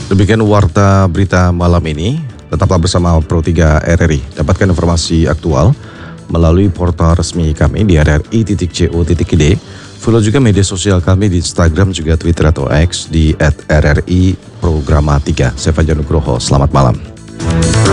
Demikian warta berita malam ini. Tetaplah bersama Pro3 RRI. Dapatkan informasi aktual melalui portal resmi kami di rri.co.id. Follow juga media sosial kami di Instagram juga Twitter atau X di @rri Programa 3. Saya Fajar Nugroho. Selamat malam.